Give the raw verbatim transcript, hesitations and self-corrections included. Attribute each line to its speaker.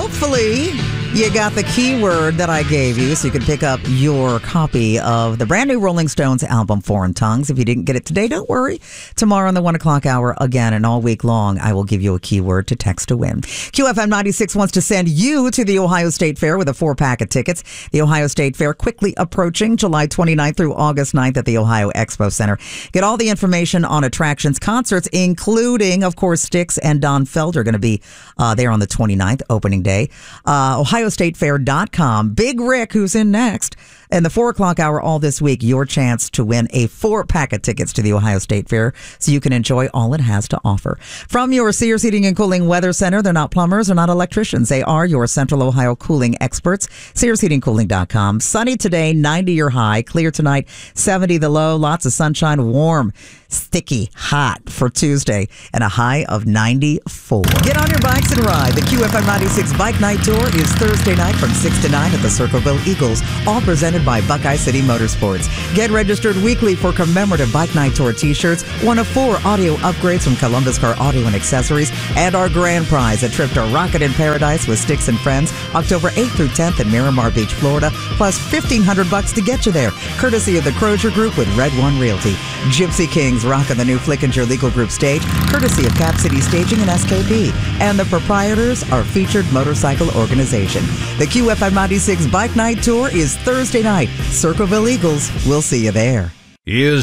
Speaker 1: hopefully you got the keyword that I gave you so you can pick up your copy of the brand new Rolling Stones album, Foreign Tongues. If you didn't get it today, don't worry. Tomorrow in the one o'clock hour, again, and all week long, I will give you a keyword to text to win. Q F M ninety-six wants to send you to the Ohio State Fair with a four-pack of tickets. The Ohio State Fair quickly approaching July twenty-ninth through August ninth at the Ohio Expo Center. Get all the information on attractions, concerts, including, of course, Styx and Don Feld are going to be uh, there on the twenty-ninth, opening day. Uh, Ohio State Fair dot com. Big Rick, who's in next. And the four o'clock hour all this week, your chance to win a four-pack of tickets to the Ohio State Fair so you can enjoy all it has to offer. From your Sears Heating and Cooling Weather Center, they're not plumbers, they're not electricians. They are your Central Ohio cooling experts. Sears Heating Cooling dot com. Sunny today, ninety your high. Clear tonight, seventy the low. Lots of sunshine, warm, sticky, hot for Tuesday, and a high of ninety-four. Get on your bikes and ride. The Q F M ninety-six Bike Night Tour is Thursday night from six to nine at the Circleville Eagles, all presented by Buckeye City Motorsports. Get registered weekly for commemorative Bike Night Tour t-shirts, one of four audio upgrades from Columbus Car Audio and Accessories, and our grand prize, a trip to Rocket in Paradise with Styx and Friends, October eighth through tenth in Miramar Beach, Florida, plus fifteen hundred bucks to get you there, courtesy of the Crozier Group with Red One Realty. Gypsy Kings rocking the new Flickinger Legal Group stage, courtesy of Cap City Staging and S K P. And the proprietors are Featured Motorcycle Organization. The Q F M ninety-six Bike Night Tour is Thursday night. Circleville Eagles, we'll see you there.
Speaker 2: Is